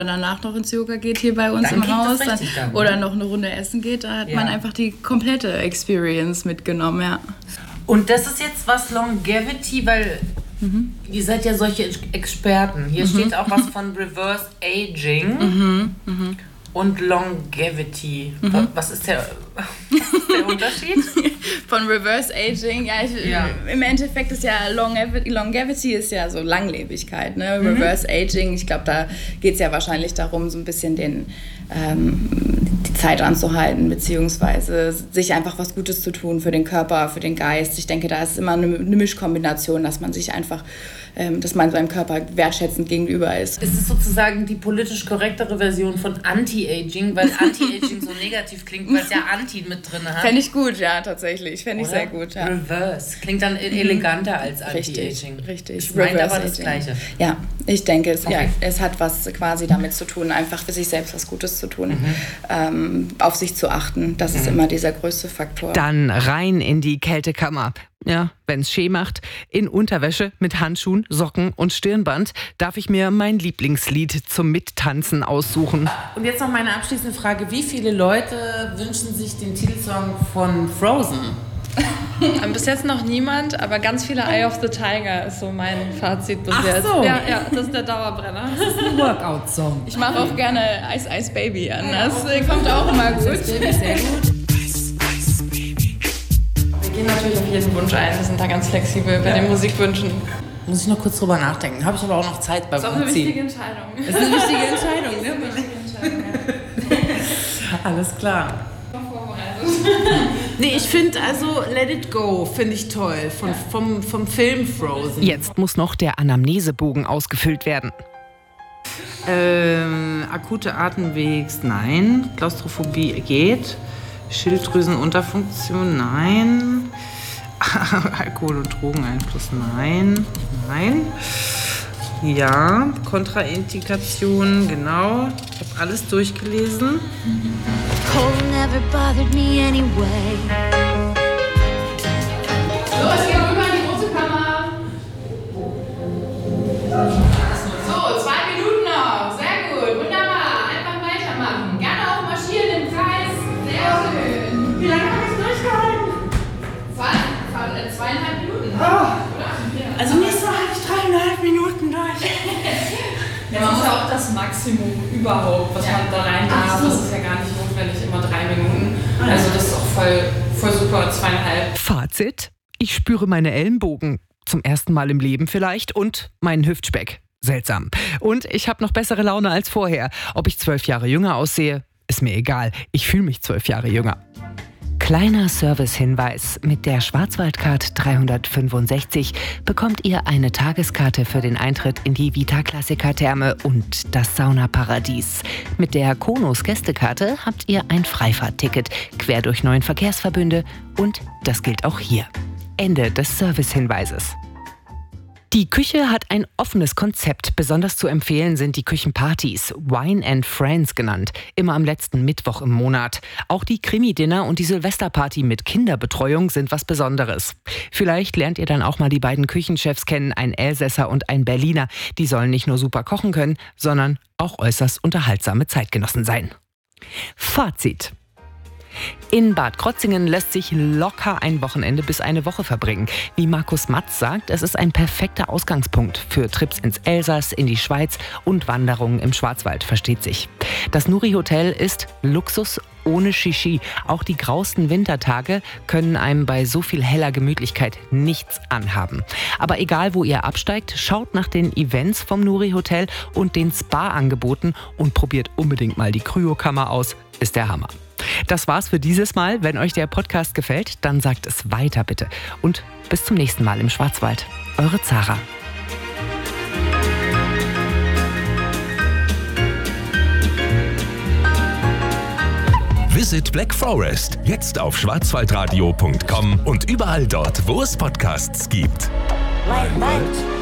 danach noch ins Yoga geht hier bei uns dann im Haus oder ne? noch eine Runde essen geht, da hat man einfach die komplette Experience mitgenommen, ja. Und das ist jetzt was Longevity, weil ihr seid ja solche Experten. Hier steht auch was von Reverse Aging und Longevity. Was ist der Unterschied? Von Reverse Aging, im Endeffekt ist ja Longevity ist ja so Langlebigkeit, ne? Reverse Aging, ich glaube, da geht es ja wahrscheinlich darum, so ein bisschen die Zeit anzuhalten, beziehungsweise sich einfach was Gutes zu tun für den Körper, für den Geist. Ich denke, da ist immer eine Mischkombination, dass man sich einfach, dass man seinem Körper wertschätzend gegenüber ist. Ist es sozusagen die politisch korrektere Version von Anti-Aging, weil Anti-Aging so negativ klingt, weil es ja Anti mit drin hat? Fände ich gut, ja, tatsächlich. Fände ich sehr gut, ja. Reverse. Klingt dann eleganter als Anti-Aging. Richtig. Es meint aber das Gleiche. Ja, ich denke, es hat was quasi damit zu tun, einfach für sich selbst was Gutes zu tun, auf sich zu achten. Das ist immer dieser größte Faktor. Dann rein in die Kältekammer. Ja, wenn's schee macht, in Unterwäsche mit Handschuhen, Socken und Stirnband darf ich mir mein Lieblingslied zum Mittanzen aussuchen. Und jetzt noch meine abschließende Frage. Wie viele Leute wünschen sich den Titelsong von Frozen? Bis jetzt noch niemand, aber ganz viele Eye of the Tiger ist so mein Fazit bis jetzt. So. Ja, das ist der Dauerbrenner. Das ist ein Workout-Song. Ich mache auch gerne Ice Ice Baby an. Das kommt auch immer gut. Ice Baby, sehr gut. Wir gehen natürlich auf jeden Wunsch ein. Wir sind da ganz flexibel bei den Musikwünschen. Muss ich noch kurz drüber nachdenken. Habe ich aber auch noch Zeit beim Umziehen. Das ist auch eine wichtige Entscheidung. Das ist eine wichtige Entscheidung, ne? Alles klar. Nee, ich finde also Let It Go finde ich toll, vom Film Frozen. Jetzt muss noch der Anamnesebogen ausgefüllt werden. Akute Atemwegs, nein. Klaustrophobie geht. Schilddrüsenunterfunktion, nein. Alkohol- und Drogeneinfluss, nein. Nein. Ja, Kontraindikation, genau. Ich habe alles durchgelesen. Cold never bothered me anyway. Los, geh rüber in die große Kammer. So, 2 Minuten noch. Sehr gut, wunderbar. Einfach weitermachen. Gerne auch marschieren im Kreis. Sehr schön. Wie lange habe ich durchgehalten? 2,5 Minuten. Oder? Also nächstes Mal halte ich 3,5 Minuten durch. Ja, man muss auch das Maximum überhaupt, was man da rein darf. Das ist ja gar nicht notwendig, immer 3 Minuten. Also das ist auch voll super, 2,5. Fazit: Ich spüre meine Ellenbogen. Zum ersten Mal im Leben vielleicht. Und meinen Hüftspeck. Seltsam. Und ich habe noch bessere Laune als vorher. Ob ich 12 Jahre jünger aussehe, ist mir egal. Ich fühle mich 12 Jahre jünger. Kleiner Servicehinweis: Mit der Schwarzwaldcard 365 bekommt ihr eine Tageskarte für den Eintritt in die Vita Classica Therme und das Saunaparadies. Mit der Konos Gästekarte habt ihr ein Freifahrtticket quer durch 9 Verkehrsverbünde und das gilt auch hier. Ende des Servicehinweises. Die Küche hat ein offenes Konzept. Besonders zu empfehlen sind die Küchenpartys, Wine and Friends genannt, immer am letzten Mittwoch im Monat. Auch die Krimi-Dinner und die Silvesterparty mit Kinderbetreuung sind was Besonderes. Vielleicht lernt ihr dann auch mal die beiden Küchenchefs kennen, ein Elsässer und ein Berliner. Die sollen nicht nur super kochen können, sondern auch äußerst unterhaltsame Zeitgenossen sein. Fazit: In Bad Krotzingen lässt sich locker ein Wochenende bis eine Woche verbringen. Wie Markus Matz sagt, es ist ein perfekter Ausgangspunkt für Trips ins Elsass, in die Schweiz und Wanderungen im Schwarzwald, versteht sich. Das Nuri Hotel ist Luxus ohne Shishi. Auch die grausten Wintertage können einem bei so viel heller Gemütlichkeit nichts anhaben. Aber egal, wo ihr absteigt, schaut nach den Events vom Nuri Hotel und den Spa-Angeboten und probiert unbedingt mal die Kryokammer aus. Ist der Hammer. Das war's für dieses Mal. Wenn euch der Podcast gefällt, dann sagt es weiter bitte. Und bis zum nächsten Mal im Schwarzwald. Eure Zara. Visit Black Forest. Jetzt auf schwarzwaldradio.com und überall dort, wo es Podcasts gibt. Like that.